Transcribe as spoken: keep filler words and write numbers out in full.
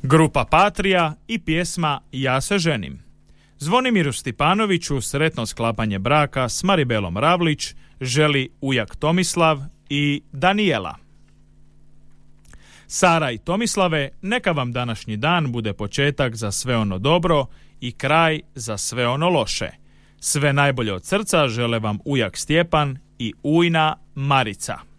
Grupa Patrija i pjesma Ja se ženim. Zvonimiru Stipanoviću sretno sklapanje braka s Maribelom Ravlić želi ujak Tomislav i Danijela. Sara i Tomislave, neka vam današnji dan bude početak za sve ono dobro i kraj za sve ono loše. Sve najbolje od srca žele vam ujak Stjepan i ujna Marica.